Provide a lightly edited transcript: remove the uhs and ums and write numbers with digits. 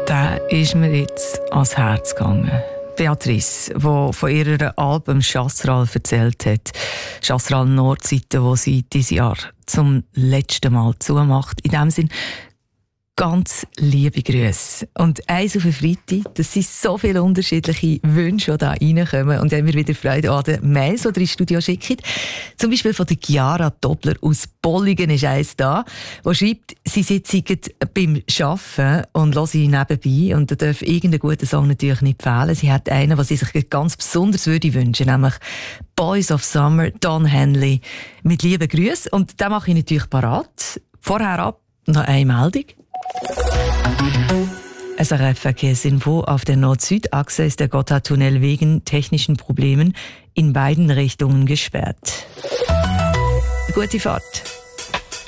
Der ist mir jetzt ans Herz gegangen. Beatrice, die von ihrem Album Chasseral erzählt hat. Chasseral Nordseite, wo sie dieses Jahr zum letzten Mal zumacht. In dem Sinn, ganz liebe Grüße. Und eins auf den Freitag, das sind so viele unterschiedliche Wünsche, die da reinkommen. Und haben wir wieder Freude an den Mails, die ihr ins Studio schickt. Zum Beispiel von der Chiara Doppler aus Bollingen ist eins da, die schreibt, sie sitzen beim Arbeiten und hören nebenbei. Und da darf irgendein guter Song natürlich nicht fehlen. Sie hat einen, den sie sich ganz besonders würde wünschen, nämlich Boys of Summer, Don Henley. Mit lieben Grüßen. Und den mache ich natürlich parat. Vorher ab noch eine Meldung. SRF-Verkehrsinfo: Auf der Nord-Süd-Achse ist der Gotthardtunnel wegen technischen Problemen in beiden Richtungen gesperrt. Gute Fahrt.